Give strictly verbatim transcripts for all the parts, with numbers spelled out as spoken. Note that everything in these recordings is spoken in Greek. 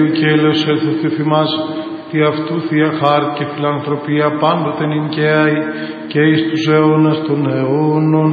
Κυρίου και έλεος έλθετε εφημάς, τι αυτού Θεία χάρη και φιλανθρωπία πάντοτε νυν και άη και εις τους αιώνας των αιώνων.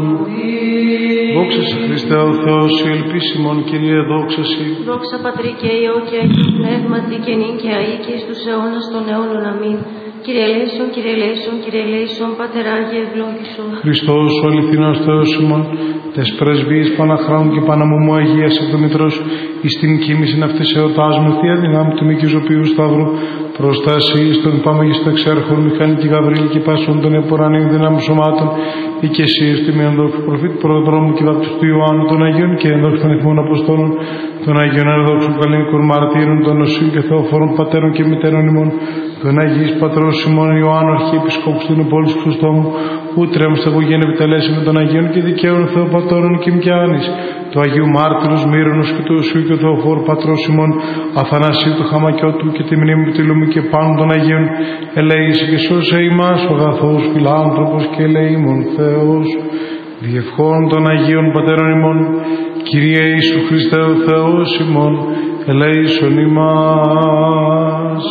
Δόξα σε Χριστέ ο Θεός, η ελπίσιμον Κύριε, δόξα σε. Δόξα Πατρί και Υιό και Αγίου Πνεύματι και νυν και αεί και εις τους αιώνας των αιώνων. Αμήν. Κύριε ελέησον, Κύριε ελέησον, Κύριε ελέησον, Πατερ Άγιε ευλόγησον. Χριστός ο αληθινός Θεός ημών, τες πρεσβείες Παναχράντου και Παναμωμού Αγίας Εκδομητρός, εις την κοίμησιν αυτής εορτάζουμε Θεία δυνάμει του Μικηζοποιού Σταύρου, προστάσει στον Πάμαγιστο Εξέρχον Μιχάλη και Γαβρίλη και πάσων των επορανίων δυνάμων σωμάτων, ή και εσύ στη με ενδόξου προφήτη προδρόμου και βαπτιστού Ιωάννου των Αγίων και ενδόξου των εθνικών Αποστόλων, των Αγίων ενδόξου καλήνικων μαρτύρων, των Οσίων και Θεοφόρων πατέρων και μητέρων ημών, των Αγίης Πατρός ημών Ιωάννου Αρχιεπισκόπους του Νεπόλης Χρυστόμου, που τρέμος εγωγέν επιτελέσει με των Αγίων και δικαίων Θεοπατώρων και Μικιάνης, του Αγίου Μάρτυρος Μύρονος και του Οσίου και Θεοφόρου Πατρός ημών, Αθανασίου του Χαμακιώτου και τη μνήμη του Τηλούμου και πάνω των Αγίων, ελέησε και σώσε ημάς ο αγαθός φιλάνθρωπος και ελεήμων Θεός, διευχών των Αγίων Πατέρων ημών, Κύριε Ιησού Χριστέ ο Θεός ημών, ελέησον ημάς.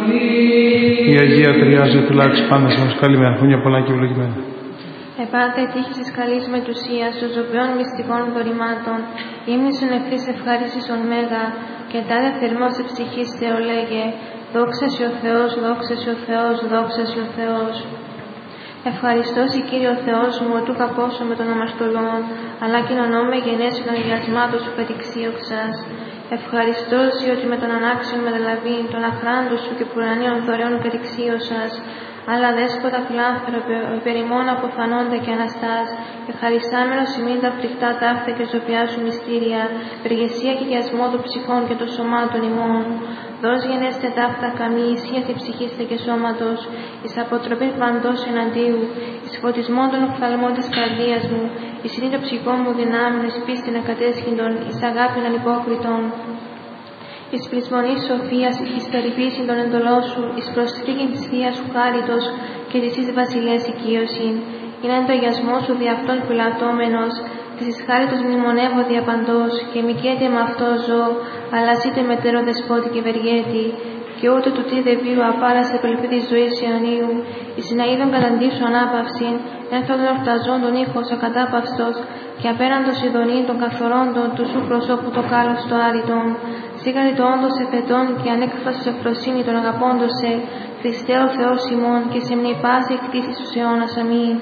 Η Αγία Τριάζε φυλάξει πάντα σε μας. Καλημέρα, χρόνια πολλά και ευλογημένα. Επάτε τύχης της καλής μετουσίας, των ζωπιών μυστικών δωρημάτων, ύμνησον ευθύς ευχάριστησον μέγα, και τάδε θερμός εψυχής Θεολέγε, δόξα σε ο Θεός, δόξα σε ο Θεός, δόξα σε ο Θεός. Ευχαριστώ σε Κύριο Θεός μου, του καπώσω με των αμαρτωλών, αλλά κοινωνώμε γενέσεων αγιασμάτων σου κατηξίωξας. Ευχαριστώ σε ότι με τον ανάξιον μεταλαβήν, τον αχράντου σου και πουρανίων δωρεών κατηξίωσας, αλλά δέσποτα φιλάνθρωπε, ο υπερημών αποθανόντα και αναστάς, ευχαριστάμενος ημίν τα φρικτά ταύτα και ζωπιά σου μυστήρια, περγεσία και γιασμό των ψυχών και των σωμάτων ημών. Δώσ' γενέστε ταύτα καμή, ισίας ψυχήστε και σώματος, εις αποτροπή παντός εναντίου, εις φωτισμό των οφθαλμών της καρδίας μου, εις είναι το ψυχό μου δυνάμουν, εις πίστην ακατέσχυντον, εις αγάπην ανυπόκριτον. Εις πλεισμονής σοφίας, εις περιποίησιν των εντολών σου, εις προσφύγην της Θείας σου χάριτος και της εις βασιλείας οικείωσιν. Είναι το αγιασμό σου δι' αυτόν φυλατώμενος, της εις χάριτος μνημονεύω διαπαντός, και μη καίτε με αυτό ζω, αλλά ζήτε μετέρω δεσπότη και ευεργέτη, και ούτε του τι δε βίου απάρασε πελπί της ζωής αιωνίου, εις να είδον καταντήσου ανάπαυσιν, ένθον ορταζόν τον ήχος ακατάπαυστος, και απέναντος ειδονήν των καθορόντων του σου προσώπου το κάλος το άρρητον. Σίγαρη το όντως εφετών και ανέκφραστος ευφροσύνη των αγαπώντος σε, Χριστέ ο Θεός ημών, και σε μνη πάση εκτίσεις τους αιώνας. Αμήν.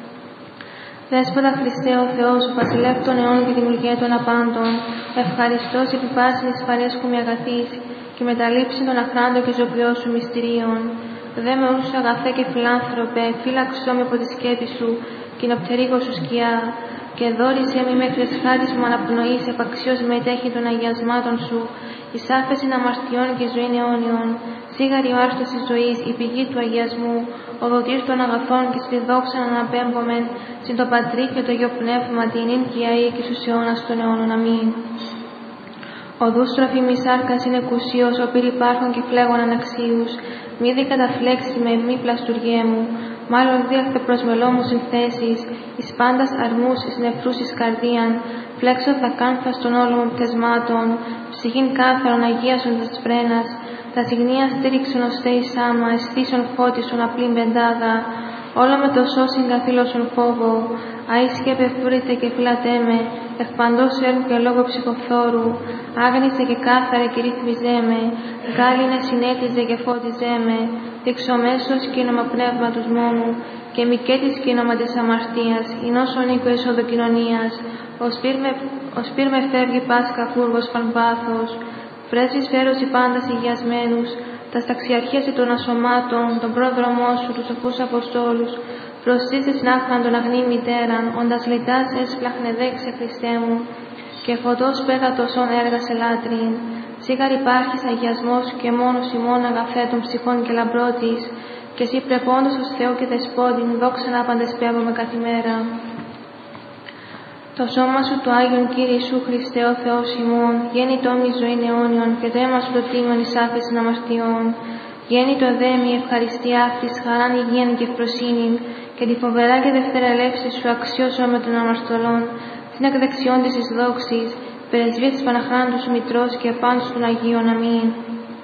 Δέσποτα Χριστέ ο Θεός, βασιλεύ των αιώνων και δημιουργέ των απάντων, ευχαριστώς επί πάσιν εις παρέσχου με αγαθής, και με τα λήψη των αχράντων και ζωπιών σου μυστηρίων. Δε με ούσου αγαθέ και φιλάνθρωπε, φύλαξό με από τη σκέπη σου, και νοπτερίγω σου σκιά, και δόρισέ με μέχρι εσχάτης μου αναπνοής, επαξιώς μετέχει των αγιασμάτων σου, εις άφεσιν αμαρτιών και ζωήν αιώνιον. Σίγαρη ο άρτος της ζωής, η πηγή του αγιασμού, ο δοτήρ των αγαθών και στη δόξα αναπέμπομεν, συν το Πατρί και το Υιό Πνεύμα, την ίν και αεί και στους αιώνας των αιώνων. Αμήν. Ο δούστροφη μη σάρκας είναι κουσίος, ο πύρ υπάρχων και φλέγων αναξίους, μη δι καταφλέξει με μη πλαστουργέ μου, μάλλον δίαχθε προσμελό μου συνθέσεις, εις πάντας αρμούς, εις νεφρούς, εις καρδίαν, φλέξω δακάνθα στον όλο μου πτεσμάτων, ψυχήν κάθαρον αγίασον της φρένας, τα συγνία στήριξον ως θέης άμα, αισθήσον φώτισον απλήν πεντάδα, όλο με το σώσιν καθήλωσον φόβο, αΐ σκέπε φούρητε και φυλατέ με, εκ παντός έργου και λόγω ψυχοφθόρου, άγνησε και κάθαρε και ρύθμιζέ με, γάλινε συνέτιζε και φώτιζέ με, δεξομέσως κοίνομα πνεύματος μόνου, και μικέτης κοίνομα της αμαρτίας, εινώσον οίκο εσοδοκοινωνίας, ως πυρ με φεύγει πάσκα φούργος πανπάθος, πρέσβης φέρωση πάντας υγιασμένους, τα σταξιαρχίαση των ασωμάτων, τον πρόδρομό σου, τους σοφούς Αποστόλους, προστίσεις ναύχαν των αγνή μητέραν, όντας λιτάς έσπλαχνε δέξε Χριστέ μου, και φωτός πέδατος όν έργασε λάτριν. Σίγαρ υπάρχεις αγιασμός και μόνος ημών αγαθέ των ψυχών και λαμπρότης, και εσύ πρεπόντος ως Θεό και Δεσπότην, δόξα να παντεσπεύομαι καθημέρα. Το σώμα σου το Άγιον Κύριε Ιησού Χριστέ ο Θεός ημών, γέννη το μη ζωήν αιώνιον, και το αίμα σου το τίμιον εις άφεσιν αμαρτιών. Γέννη το δέμι ευχαριστία αυτής, χαράν υγείαν και ευπροσύνην, και τη φοβερά και δευτέρα ελεύση σου αξιώσω με των αμαρτωλών, την εκδεξιών της εις δόξης, πρεσβεία της Παναχράντου σου Μητρός και επάντως των Αγίων. Αμήν.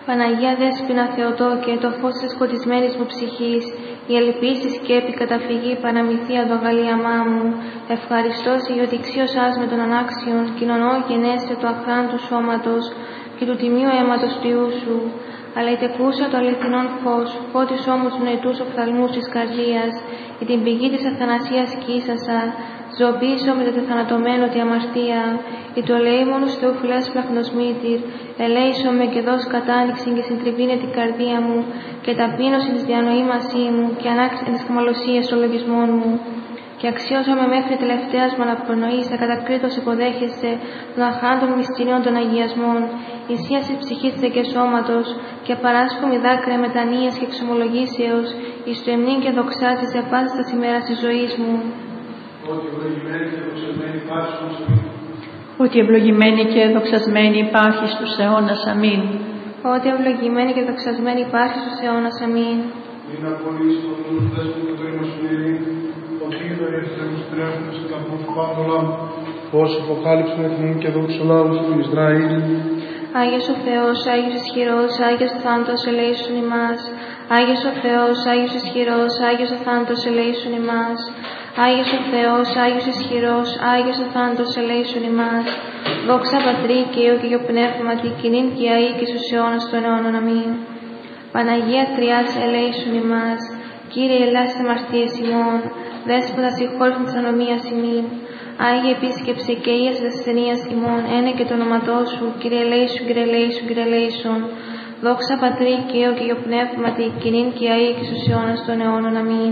Παναγία Δέσποινα Θεοτόκε, το φως της σκοτισμένης μου ψυχής, η ελπίση σκέπη καταφυγή Παναμυθία δογαλίαμά μου, ευχαριστώς η ιωτηξίωσάς με των ανάξιων, κοινωνώ γενέσε του αχράντου σώματος και του τιμίου αίματος του Υιού σου, αλλά η τεκούσα το αληθινόν φως, φώτις όμως του νετούς οφθαλμούς της καρδίας, η την πηγή της αθανασίας κύσασα, ζωοποιήσω με το τεθανατωμένο τη αμαρτία, η το ελεήμονος Θεού φυλάς πλαχνοσμήτηρ, ελέησο με και δώσ' κατάνοιξη και συντριβήνε την καρδία μου, και ταπείνωση της διανοήμασή μου, και ανάξη της χαμαλωσίας των λογισμών μου. Και αξιώσαμε μέχρι τελευταίας μου αναπρονοής, ακατακρίτως υποδέχεσαι των αχάντων μυστηρίων των αγιασμών, ισίαση ψυχής και σώματος, και παράσχομη δάκρυα μετανοίας και εξομολογήσεως, εις το εμνήν και δοξάζεις σε πάσης τα ημέρας της ζωής μου. Ότι ευλογημένη και δοξασμένη υπάρχει στους αιώνας. Αμήν. Ότι ευλογημένη και δοξασμένη υπάρχει στους αιώνας. Αμήν. Είναι απολύσει το νου του δέσποτο το ρήμα σου ειρήνη, ότι είδα οι ευθέους τρέφουν σε τα πούς πάνω λάμου, πώς αποκάλυψαν εθνών και δόξο λάβου του Ισραήλ. Άγιος ο Θεός, Άγιος ισχυρός, Άγιος ο θάνατος ελέησον ημάς. Άγιος ο Θεός, Άγιος ισχυρός, Άγιος ο θάνατος ελέησον ημάς. Άγιος ο Θεός, Άγιος ισχυρός, Άγιος ο θάνατος ελέησον ημάς. Δόξα Πατρί και Υιό και Υιό Πνεύματι, κοινήν και αεί και στους αιώνας των αιώνων. Αμήν. Παναγία Τριάς ελέησον ημάς. Κύριε ελάσεις αμαρτίες ημών, Δέσποτα συγχώρησον της ανομίας ημών. Άγιε επίσκεψε και ίας της ασθενείας ημών, ένε και το όνοματό σου, Κύριε ελέησον, Κύριε ελέησον, Κύριε ελέησον. Δόξα Πατρί και Υιό και Υιό Πνεύματι, κοινήν και αεί και στους αιώνας των αιώνων. Αμήν.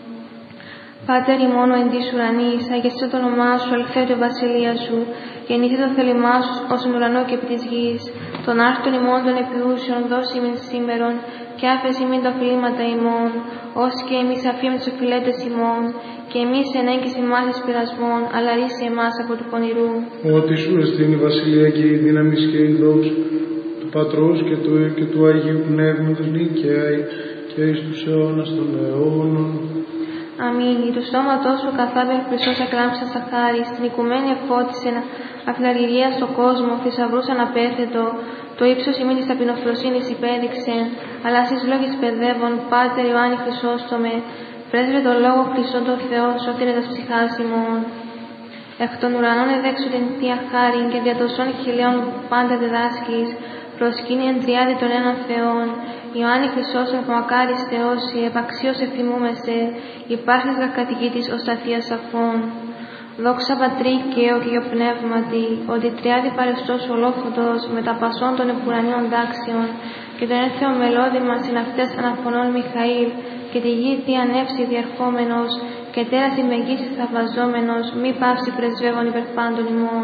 Πάτερ ημών εν της ουρανής, αγιαστεί το όνομά σου, ελθέτω η βασιλεία σου, γεννήθη το θέλημά σου ως τον ουρανό και επί της γης. Των άρτων ημών των επιούσεων δώσει ημίν σήμερον, και άφεση ημίν τα οφειλήματα ημών, ως και εμείς αφήμεν τους οφειλέτες ημών, και εμείς εν έγκυς ημάς εις πειρασμών, αλλά ρίσε εμάς από του πονηρού. Ότι σου εστίν η βασιλεία και η δύναμη και η δόξα του Πατρός και του Υιού και του Αγίου Πνεύματος νικαίη και εις τους αιώνας των αιώνων. Αμήν. Η του στόματός σου καθάβεν χρυσός ακράμψα σαχάρι, στην οικουμένη εφώτισεν αφιλαργυρία στον κόσμο, θησαυρούς αναπέθετο, το ύψος ημίν της ταπεινοφροσύνης υπέδειξεν, αλλά σεις λόγης παιδεύων, Πάτερ Ιωάννη Χρυσόστομε, πρέσβε το λόγο Χριστόν τον Θεό, σώτηρε τας ψυχάς ημών. Εκ των ουρανών εδέξου την θεία χάριν και δια τοσών χιλιών πάντα διδάσκεις, προσκύνει εν τριάδι των έναν Θεών. Ιωάννη Χρυσόστομε που μακάρις Θεώσει, επαξίως ευθυμούμεσαι, υπάρχεις γακατοικήτης ως τα θεία σαφών. Δόξα Πατρί και Υιό και Υιό Πνεύματι, ότι τριάδι παρεστός ολόφωτος με τα πασών των επουρανίων δάξιων και τον έρθεο μελώδημα συν αυτές αναφωνών Μιχαήλ και τη γη θεία νεύση διερχόμενος και τέρας ημεγγύσης θαυμαζόμενος, μη πάυση πρεσβεύων υπερ πάντων ημών.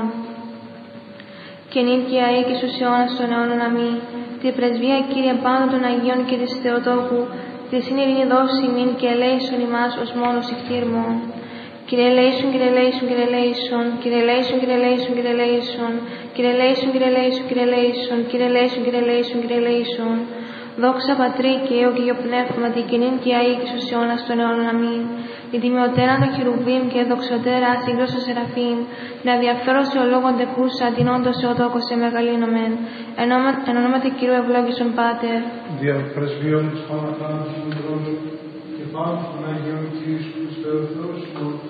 Και νυν και αεί και στους αιώνας των αιώνων. Αμήν. Τη πρεσβεία Κύριε πάντων των Αγίων και της Θεοτόκου, τη συνειρήνη δώσει ημίν και ελέησον ημάς ως μόνος ηχθήρμον. Κύριε ελέησον, Κύριε ελέησον, Κύριε ελέησον, Κύριε ελέησον, Κύριε ελέησον, Κύριε ελέησον, Κύριε ελέησον, Κύριε ελέησον, Κύριε ελέησον, Κύριε ελέησον, Κύριε ελέησον, Κύριε ελέησον. Δόξα Πατρί και Υιό και Υιό Πνεύματι, κοινήν και αεί και στους αιώνας των αιώνων. Αμήν. Η τιμιωτέρα των χερουβίμ και δοξωτέρα σύγκροσο σεραφείμ, την αδιαφθόρωση ο λόγων τεκούσα, την όντως σε οτόκο σε μεγαλύνομεν. Εν ονόματι Κυρίου ευλόγησον Πάτερ. Δια πρεσβείων της Παναθάνου και πάνω των Αγίων Κύριου Χριστού Θεός